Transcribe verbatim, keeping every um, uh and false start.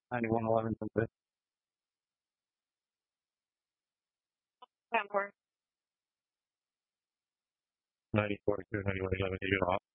ninety-one eleven something. ninety-four two, ninety-one eleven, you off.